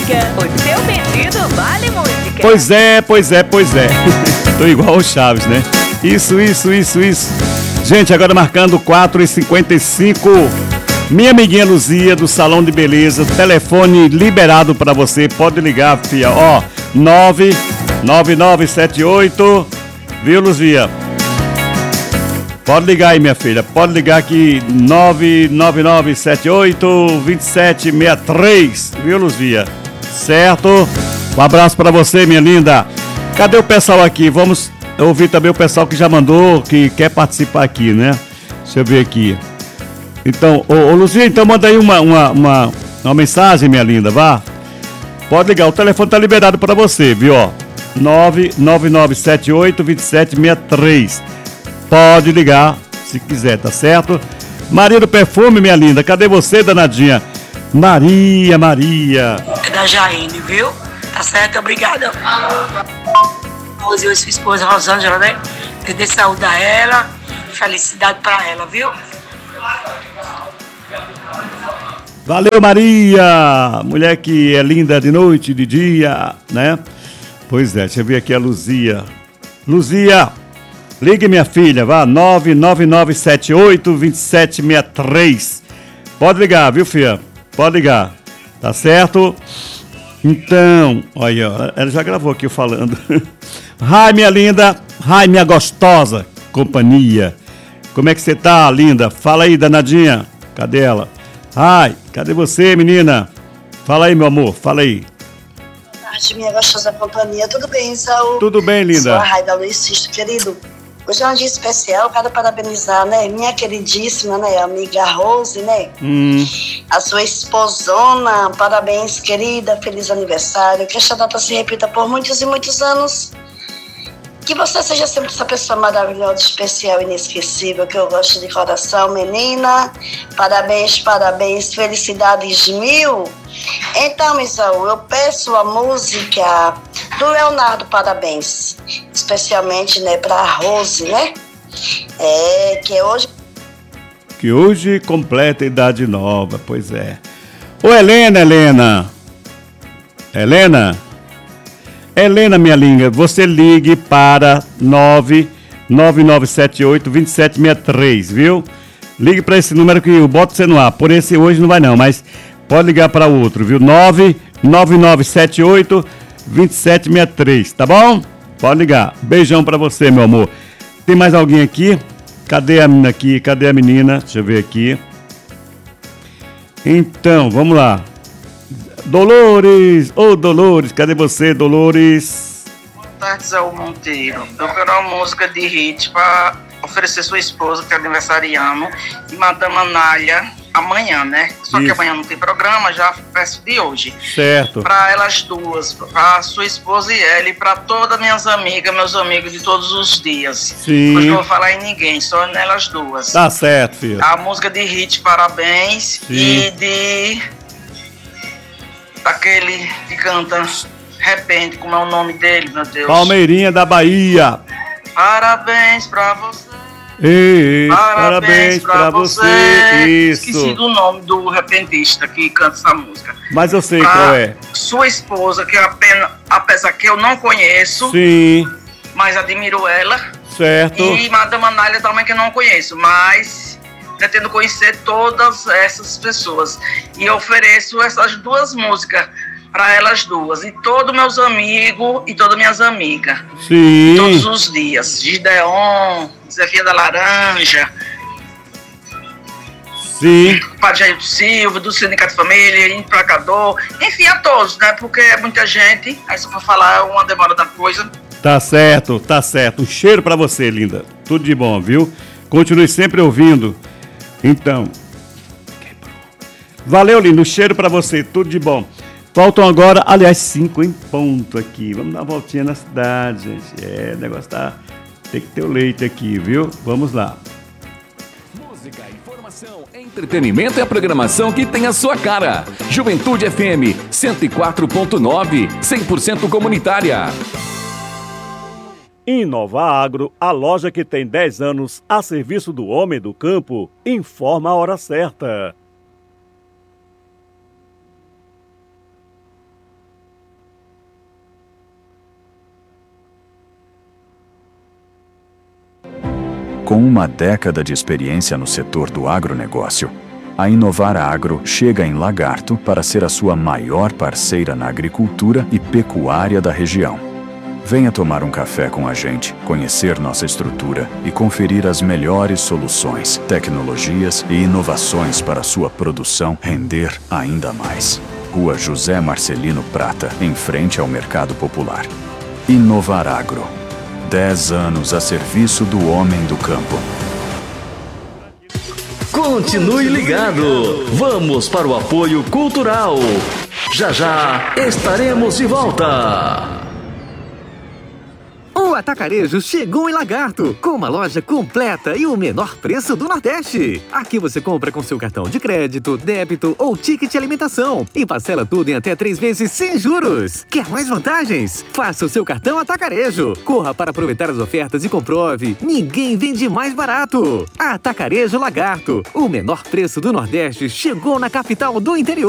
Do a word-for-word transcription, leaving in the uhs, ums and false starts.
O seu pedido vale música. Pois é, pois é, pois é. Tô igual o Chaves, né? Isso, isso, isso, isso. Gente, agora marcando quatro e cinquenta e cinco. Minha amiguinha Luzia, do Salão de Beleza. Telefone liberado pra você. Pode ligar, fia. Ó, nove nove nove sete oito. Viu, Luzia? Pode ligar aí, minha filha. Pode ligar aqui. nove nove nove sete oito dois sete seis três. Viu, Luzia? Certo? Um abraço pra você, minha linda. Cadê o pessoal aqui? Vamos ouvir também o pessoal que já mandou, que quer participar aqui, né? Deixa eu ver aqui. Então, ô, ô Luzia, então manda aí uma, uma, uma, uma mensagem, minha linda, vá. Pode ligar, o telefone tá liberado pra você, viu, ó. nove nove nove sete oito dois sete seis três. Pode ligar, se quiser, tá certo? Maria do Perfume, minha linda, cadê você, danadinha? Maria, Maria. É da Jaine, viu? Tá certo? Obrigada. Rose e sua esposa Rosângela, né? Que dê saúde a ela, felicidade pra ela, viu? Valeu, Maria! Mulher que é linda de noite, de dia, né? Pois é, deixa eu ver aqui a Luzia. Luzia, ligue, minha filha, vá, nove nove nove sete oito dois sete seis três. Pode ligar, viu, filha? Pode ligar, tá certo? Então, olha, ela já gravou aqui eu falando. Ai, minha linda, ai, minha gostosa companhia. Como é que você tá, linda? Fala aí, danadinha. Cadê ela? Ai, cadê você, menina? Fala aí, meu amor, fala aí. Boa tarde, minha gostosa companhia. Tudo bem, Saul? Tudo bem, linda? Sou a Raida Luiz Sisto, querido. Hoje é um dia especial, quero parabenizar, né? Minha queridíssima, né? Amiga Rose, né? Hum. A sua esposona. Parabéns, querida. Feliz aniversário. Que esta data se repita por muitos e muitos anos. Que você seja sempre essa pessoa maravilhosa, especial, inesquecível, que eu gosto de coração, menina. Parabéns, parabéns, felicidades mil. Então, Isaú, eu peço a música do Leonardo Parabéns, especialmente, né, para a Rose, né? É, que hoje... Que hoje completa idade nova, pois é. Ô, Helena, Helena. Helena? Helena, minha linda, você ligue para nove nove nove sete oito dois sete seis três, viu? Ligue para esse número que eu boto você no ar. Por esse hoje não vai não, mas pode ligar para o outro, viu? nove nove nove sete oito dois sete seis três, tá bom? Pode ligar. Beijão para você, meu amor. Tem mais alguém aqui? Cadê a menina aqui? Cadê a menina? Deixa eu ver aqui. Então, vamos lá. Dolores! Ô, oh, Dolores, cadê você, Dolores? Boa tarde, Zé Monteiro. Eu quero uma música de hit para oferecer sua esposa, que é aniversariamos, e Madame Anália, amanhã, né? Só Isso. que amanhã não tem programa, já peço de hoje. Certo. Para elas duas, para sua esposa e ela, e para todas minhas amigas, meus amigos de todos os dias. Sim. Hoje não vou falar em ninguém, só nelas duas. Tá certo, filho. A música de hit, parabéns. Sim. E de... Aquele que canta Repente, como é o nome dele, meu Deus? Palmeirinha da Bahia. Parabéns pra você. Ei, parabéns, parabéns pra, pra você. você. Isso. Esqueci do nome do repentista que canta essa música. Mas eu sei pra qual é. Sua esposa, que apenas, apesar que eu não conheço. Sim. Mas admiro ela. Certo. E Madame Anália também, que eu não conheço, mas pretendo conhecer todas essas pessoas. E eu ofereço essas duas músicas para elas duas. E todos meus amigos e todas minhas amigas. Sim. Todos os dias. Gideon, Zefinha da Laranja. Sim. Padre Jair Silva, do Sindicato de Família, Emplacador. Enfim, a todos, né? Porque é muita gente. Aí só para falar uma demora da coisa. Tá certo, tá certo. Um cheiro para você, linda. Tudo de bom, viu? Continue sempre ouvindo. Então, valeu, lindo, cheiro pra você, tudo de bom. Faltam agora, aliás, cinco em ponto aqui. Vamos dar uma voltinha na cidade, gente. É, o negócio tá... Tem que ter o leite aqui, viu? Vamos lá. Música, informação, entretenimento e a programação que tem a sua cara. Juventude F M cento e quatro ponto nove, cem por cento comunitária. Inova Agro, a loja que tem dez anos a serviço do homem do campo, informa a hora certa. Com uma década de experiência no setor do agronegócio, a Inovar Agro chega em Lagarto para ser a sua maior parceira na agricultura e pecuária da região. Venha tomar um café com a gente, conhecer nossa estrutura e conferir as melhores soluções, tecnologias e inovações para sua produção render ainda mais. Rua José Marcelino Prata, em frente ao Mercado Popular. Inovar Agro. Dez anos a serviço do homem do campo. Continue ligado. Vamos para o apoio cultural. Já já estaremos de volta. O Atacarejo chegou em Lagarto, com uma loja completa e o menor preço do Nordeste. Aqui você compra com seu cartão de crédito, débito ou ticket de alimentação e parcela tudo em até três vezes sem juros. Quer mais vantagens? Faça o seu cartão Atacarejo. Corra para aproveitar as ofertas e comprove. Ninguém vende mais barato. Atacarejo Lagarto, o menor preço do Nordeste chegou na capital do interior.